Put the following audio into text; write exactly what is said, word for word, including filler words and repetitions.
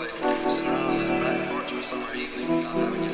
enjoy sitting around in a back porch or summer evening, not having